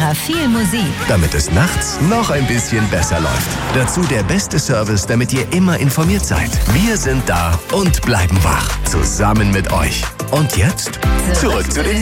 Extra viel Musik. Damit es nachts noch ein bisschen besser läuft. Dazu der beste Service, damit ihr immer informiert seid. Wir sind da und bleiben wach. Zusammen mit euch. Und jetzt zurück zu den